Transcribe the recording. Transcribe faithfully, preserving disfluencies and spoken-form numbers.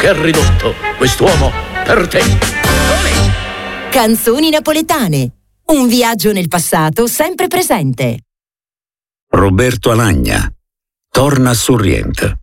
che ha ridotto quest'uomo per te. Canzoni napoletane. Un viaggio nel passato sempre presente. Roberto Alagna. Torna a Sorrento.